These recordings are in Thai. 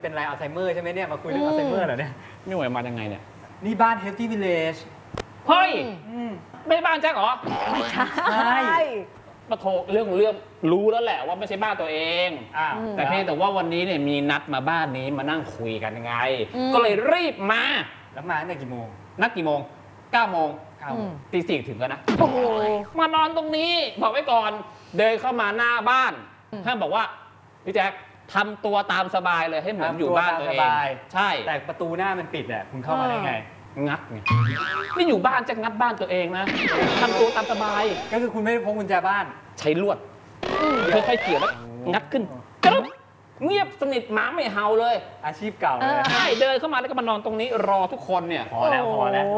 เป็นไรอัลไซเมอร์ใช่ไหมเนี่ยมาคุยเรื่องอัลไซเมอร์เหรอเนี่ยไม่ไหวมายังไงเนี่ยนี่บ้าน Healthy Village เฮ้ยไม่บ้านแจ็คเหรอใช่มาโทรเรื่องรู้แล้วแหละว่าไม่ใช่บ้านตัวเองแต่เพียงแต่ว่าวันนี้เนี่ยมีนัดมาบ้านนี้มานั่งคุยกันไงก็เลยรีบมาแล้วมาเนี่ยกี่โมงนัดกี่โมง9 โมงตี 4ถึงแล้วนะโอ้โหมานอนตรงนี้บอกไว้ก่อนเดินเข้ามาหน้าบ้านท่านบอกว่าพี่แจ็คทำตัวตามสบายเลยให้เหมือนอยู่บ้านตัวเองใช่แต่ประตูหน้ามันปิดอ่ะคุณเข้ามาได้ไงงัดไงไม่อยู่บ้านจะงัดบ้านตัวเองนะทำตัวตามสบายก็คือคุณไม่ได้พกกุญแจบ้านใช้ลวดค่อยๆเกี่ยวแล้วงัดขึ้นกรึ๊บเงียบสนิทหมาไม่เห่าเลยอาชีพเก่าเลยใช่เดินเข้ามาแล้วก็มานอนตรงนี้รอทุกคนเนี่ยพอแล้ว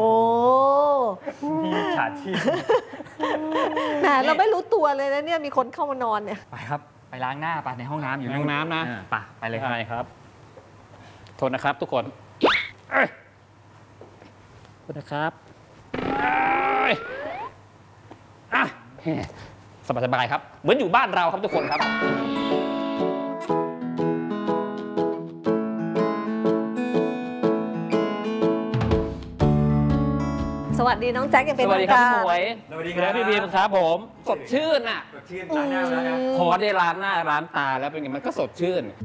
มีฉาชีพแหมเราไม่รู้ตัวเลยนะเนี่ยมีคนเข้ามานอนเนี่ยไปครับไปล้างหน้าไปในห้องน้ำอยู่ห้องน้ำนะไปเลยครับโทษนะครับทุกคนโทษนะครับสบายๆครับเหมือนอยู่บ้านเราครับทุกคนครับสวัสดีน้องแจ็คยังเป็นทางการสวัสดีครับสวัสดีครับพี่บีมครับผมสดชื่นอ่ะสดชื่นล้างหน้าแล้วนะพอได้ล้างหน้าล้างตาแล้วเป็นไงมันก็สดชื่น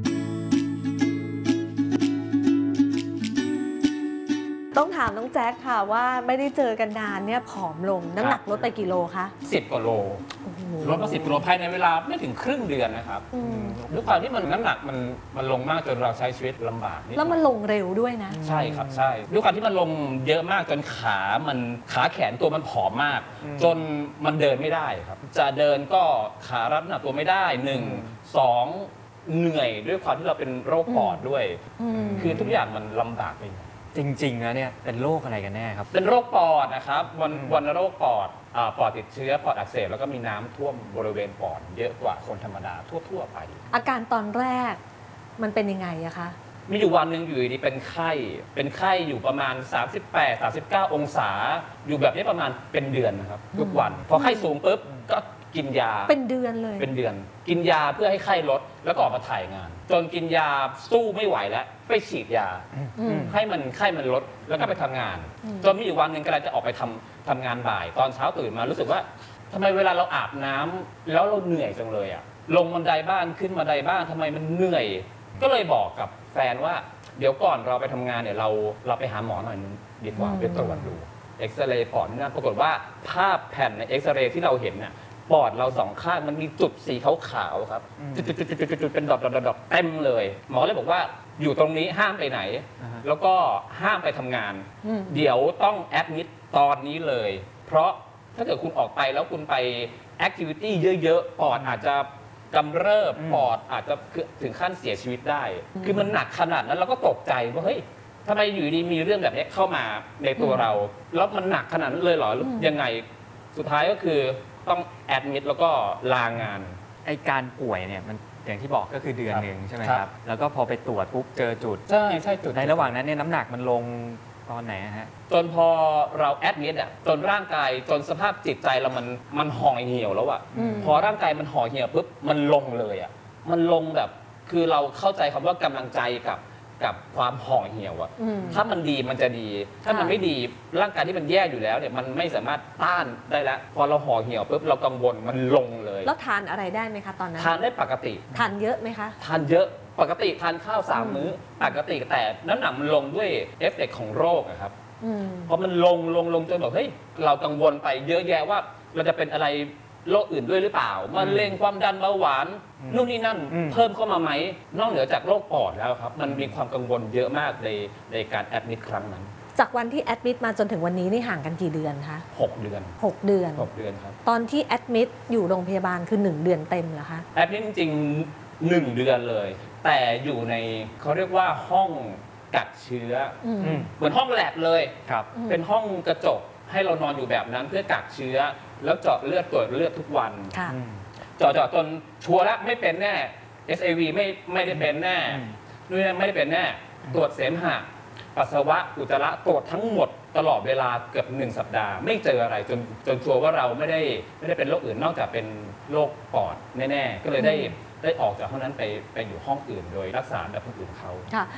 ต้องถามน้องแจ็คค่ะว่าไม่ได้เจอกันนานเนี่ยผอมลงน้ำหนักลดไปกี่โลคะ 10 กว่าโลลดมา10 กิโลภายในเวลาไม่ถึงครึ่งเดือนนะครับด้วยความที่มันน้ำหนักมันลงมากจนเราใช้ชีวิตลำบากแล้วมันลงเร็วด้วยนะใช่ครับใช่ด้วยความที่มันลงเยอะมากจนขาแขนตัวมันผอมมากจนมันเดินไม่ได้ครับจะเดินก็ขารับน้ำหนักตัวไม่ได้1 2เหนื่อยด้วยความที่เราเป็นโรคปอดด้วยคือทุกอย่างมันลำบากไปจริงๆแล้วเนี่ยเป็นโรคอะไรกันแน่ครับเป็นโรคปอดนะครับวัณโรคปอดปอดติดเชื้อปอดอักเสบแล้วก็มีน้ำท่วมบริเวณปอดเยอะกว่าคนธรรมดาทั่วไปอาการตอนแรกมันเป็นยังไงอะคะมีอยู่วันหนึ่งอยู่ดีเป็นไข้อยู่ประมาณ38-39 องศาอยู่แบบนี้ประมาณเป็นเดือนนะครับทุกวันพอไข้สูงปุ๊บก็กินยาเป็นเดือนเลยเป็นเดือนกินยาเพื่อให้ไข้ลดแล้วก็ออกมาถ่ายงานจนกินยาสู้ไม่ไหวแล้วไปฉีดยาให้มันไข้มันลดแล้วก็ไปทำงานจนมีอยู่วันหนึ่งกำลังจะออกไปทำงานบ่ายตอนเช้าตื่นมารู้สึกว่าทำไมเวลาเราอาบน้ำแล้วเราเหนื่อยจังเลยอะลงบันไดบ้านขึ้นบันไดบ้านทำไมมันเหนื่อยก็เลยบอกกับแฟนว่าเดี๋ยวก่อนเราไปทำงานเนี่ยเราไปหาหมอหน่อยนึงดีกว่าไปตรวจดูเอ็กซเรย์ปอดนี่นะปรากฏว่าภาพแผ่นในเอ็กซเรย์ที่เราเห็นเนี่ยปอดเราสองข้างมันมีจุดสีขาวๆครับจุดเป็นดอทเต็มเลยหมอเลยบอกว่าอยู่ตรงนี้ห้ามไปไหนแล้วก็ห้ามไปทำงานเดี๋ยวต้องแอดมิดตอนนี้เลยเพราะถ้าเกิดคุณออกไปแล้วคุณไปแอคทิวิตี้เยอะๆปอดอาจจะกำเริบปอดอาจจะถึงขั้นเสียชีวิตได้คือมันหนักขนาดนั้นเราก็ตกใจว่าเฮ้ยทำไมอยู่ดีมีเรื่องแบบนี้เข้ามาในตัวเราแล้วมันหนักขนาดนั้นเลยเหรอยังไงสุดท้ายก็คือต้องแอดมิดแล้วก็ลางานไอการป่วยเนี่ยมันอย่างที่บอกก็คือเดือนหนึ่งใช่ไหมครับแล้วก็พอไปตรวจปุ๊บเจอจุดใช่จุดในระหว่างนั้นเนี่ยน้ำหนักมันลงตอนไหนฮะจนพอเราแอดมิดอ่ะจนร่างกายจนสภาพจิตใจเรามันห่อเหี่ยวแล้วอ่ะพอร่างกายมันห่อเหี่ยวปุ๊บมันลงเลยอ่ะมันลงแบบคือเราเข้าใจคำว่ากำลังใจกับความห่อเหี่ยวอ่ะถ้ามันดีมันจะดีถ้ามันไม่ดีร่างกายที่มันแย่อยู่แล้วเนี่ยมันไม่สามารถต้านได้แล้วพอเราห่อเหี่ยวปุ๊บเรากังวลมันลงเลยแล้วทานอะไรได้ไหมคะตอนนั้นทานได้ปกติทานเยอะไหมคะทานเยอะปกติทานข้าว3 มื้อปกติแต่น้ำหนักมันลงด้วยเอฟเฟกต์ของโรคครับพอมันลงจนแบบเฮ้ยเรากังวลไปเยอะแยะว่าเราจะเป็นอะไรโรคอื่นด้วยหรือเปล่ามะเร็งความดันเบาหวานนู่นนี่นั่นเพิ่มเข้ามาไหมนอกเหนือจากโรคปอดแล้วครับมันมีความกังวลเยอะมากในการแอดมิดครั้งนั้นจากวันที่แอดมิดมาจนถึงวันนี้นี่ห่างกันกี่เดือนคะ 6 เดือน 6 เดือน 6 เดือนครับตอนที่แอดมิดอยู่โรงพยาบาลคือ1 เดือนเต็มเหรอคะแอดมิดจริงๆ1 เดือนเลยแต่อยู่ในเขาเรียกว่าห้องกักเชื้อเหมือนห้องแลบเลยเป็นห้องกระจกให้เรานอนอยู่แบบนั้นเพื่อกักเชื้อแล้วเจาะเลือดตรวจเลือดทุกวันเจาะจนชัวร์แล้วไม่เป็นแน่ SAV ไม่ได้เป็นแน่นู่นไม่ได้เป็นแน่ตรวจเสมหะปัสสาวะอุจจาระตรวจทั้งหมดตลอดเวลาเกือบ1 สัปดาห์ไม่เจออะไรจนชัวร์ว่าเราไม่ได้เป็นโรคอื่นนอกจากเป็นโรคปอดแน่ๆก็เลยได้ออกจากห้องนั้นไปอยู่ห้องอื่นโดยรักษาแบบคนอื่นเขา